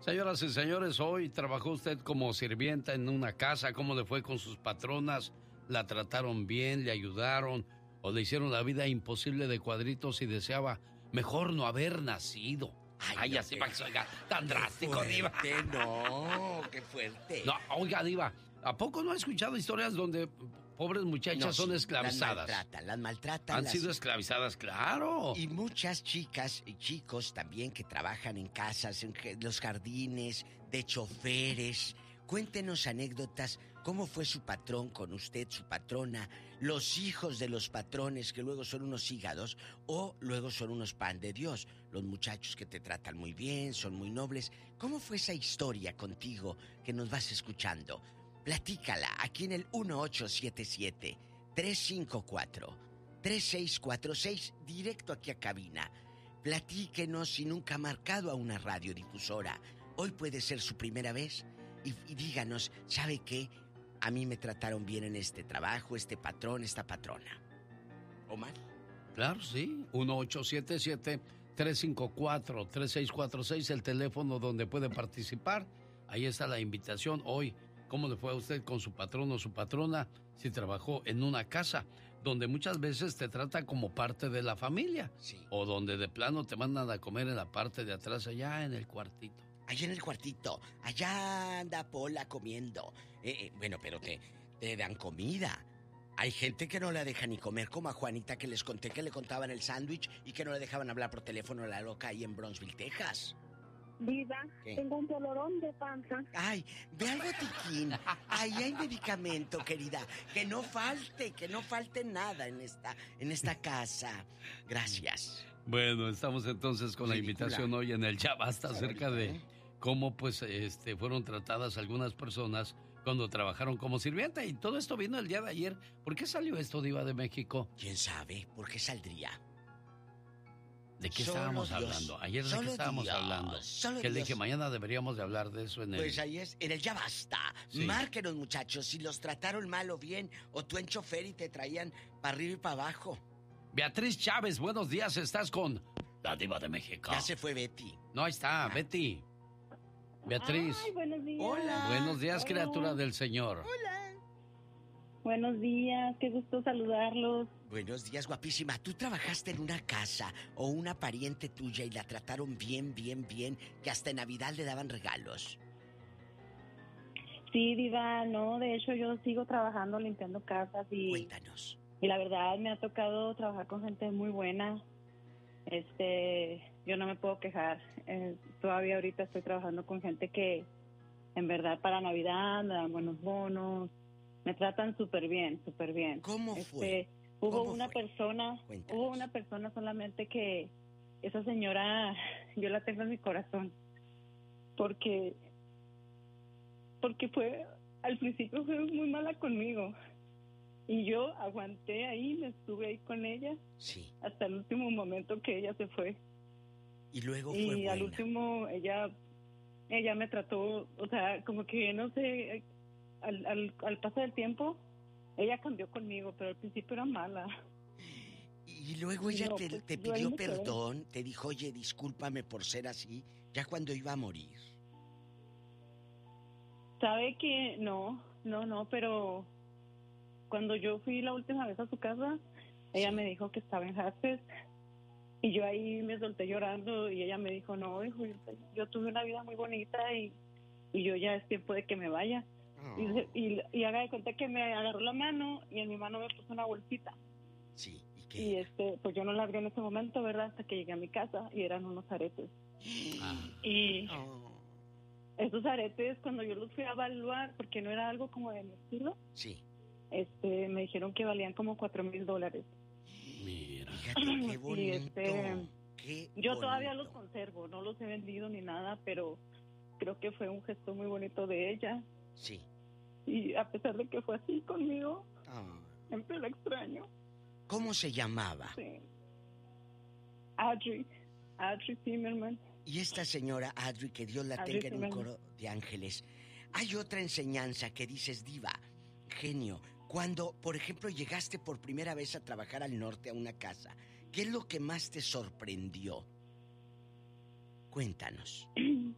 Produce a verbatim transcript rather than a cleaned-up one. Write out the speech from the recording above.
Señoras y señores, hoy trabajó usted como sirvienta en una casa. ¿Cómo le fue con sus patronas? ¿La trataron bien? ¿Le ayudaron? ¿O le hicieron la vida imposible de cuadritos y deseaba mejor no haber nacido? Ay, Ay no, así para que se oiga tan drástico, fuerte, Diva. No, qué fuerte. No, oiga, Diva, ¿a poco no ha escuchado historias donde pobres muchachas no, son sí, esclavizadas? Las maltratan, las maltratan. Han las... sido esclavizadas, claro. Y muchas chicas y chicos también que trabajan en casas, en los jardines, de choferes. Cuéntenos anécdotas, cómo fue su patrón con usted, su patrona, los hijos de los patrones que luego son unos hígados o luego son unos pan de Dios, los muchachos que te tratan muy bien, son muy nobles. ¿Cómo fue esa historia contigo que nos vas escuchando? Platícala aquí en el uno ocho siete siete, tres cinco cuatro, tres seis cuatro seis, directo aquí a cabina. Platíquenos si nunca ha marcado a una radiodifusora. Hoy puede ser su primera vez. Y, y díganos, ¿sabe qué? A mí me trataron bien en este trabajo, este patrón, esta patrona. ¿Omar? Claro, sí. uno ocho siete siete, tres cinco cuatro, tres seis cuatro seis, el teléfono donde puede participar. Ahí está la invitación hoy. ¿Cómo le fue a usted con su patrón o su patrona? Si trabajó en una casa donde muchas veces te trata como parte de la familia. Sí. O donde de plano te mandan a comer en la parte de atrás, allá en el cuartito. Allá en el cuartito, allá anda Pola comiendo. Eh, eh, bueno, pero te, te dan comida. Hay gente que no la deja ni comer, como a Juanita que les conté que le contaban el sándwich y que no le dejaban hablar por teléfono a la loca ahí en Bronzeville, Texas. Diva, ¿qué? Tengo un dolorón de panza. Ay, ve al botiquín. Ahí hay medicamento, querida. Que no falte, que no falte nada en esta, en esta casa. Gracias. Bueno, estamos entonces con Ridícula. La invitación hoy en el Ya Basta acerca de... ¿eh? Cómo pues este fueron tratadas algunas personas cuando trabajaron como sirvienta. Y todo esto vino el día de ayer. ¿Por qué salió esto, Diva de México? ¿Quién sabe? ¿Por qué saldría? ¿De qué Solo estábamos Dios. hablando? Ayer de Solo qué estábamos Dios. hablando. Solo que le Dios. dije mañana deberíamos de hablar de eso en el... Pues ahí es, en el Ya Basta. Sí. Márquenos, muchachos, si los trataron mal o bien, o tú en chofer y te traían para arriba y para abajo. Beatriz Chávez, buenos días, estás con la Diva de México. Ya se fue Betty. No, ahí está, ah. Betty. Beatriz. Ay, buenos días. Hola. Buenos días, Hola. Criatura del Señor. Hola. Buenos días, qué gusto saludarlos. Buenos días, guapísima. ¿Tú trabajaste en una casa o una pariente tuya y la trataron bien, bien, bien, que hasta en Navidad le daban regalos? Sí, Diva, no, de hecho yo sigo trabajando limpiando casas y... Cuéntanos. Y la verdad me ha tocado trabajar con gente muy buena. Este, yo no me puedo quejar. Eh, todavía ahorita estoy trabajando con gente que en verdad para Navidad me dan buenos bonos, me tratan súper bien, súper bien. ¿Cómo este, fue? Hubo ¿Cómo una fue? persona, Cuéntanos. hubo una persona solamente que esa señora yo la tengo en mi corazón porque porque fue al principio fue muy mala conmigo. Y yo aguanté ahí, me estuve ahí con ella. Sí. Hasta el último momento que ella se fue. Y luego fue Y buena. al último ella ella me trató, o sea, como que no sé, al, al, al paso del tiempo, ella cambió conmigo, pero al principio era mala. Y luego ella no, te, pues, te pidió perdón, te dijo, oye, discúlpame por ser así, ya cuando iba a morir. Sabe que no, no, no, pero... Cuando yo fui la última vez a su casa, ella sí. me dijo que estaba en hospice y yo ahí me solté llorando y ella me dijo, no, hijo, yo, yo tuve una vida muy bonita y, y yo ya es tiempo de que me vaya. Oh. Y, y, y haga de cuenta que me agarró la mano y en mi mano me puso una bolsita. Sí, ¿y qué? Y este, pues yo no la abrí en ese momento, ¿verdad? Hasta que llegué a mi casa y eran unos aretes. Ah. Y oh. esos aretes, cuando yo los fui a evaluar, porque no era algo como de mi estilo. Sí. Este, me dijeron que valían como cuatro mil dólares. Mira. Fíjate, qué bonito. Y este, qué yo bonito. todavía los conservo, no los he vendido ni nada, pero creo que fue un gesto muy bonito de ella. Sí. Y a pesar de que fue así conmigo, oh. siempre la extraño. ¿Cómo se llamaba? Sí. Audrey, Audrey Zimmerman. Y esta señora Audrey, que Dios la Audrey tenga en un Zimmerman. coro de ángeles. Hay otra enseñanza que dices, Diva, genio, cuando, por ejemplo, llegaste por primera vez a trabajar al norte a una casa, ¿qué es lo que más te sorprendió? Cuéntanos.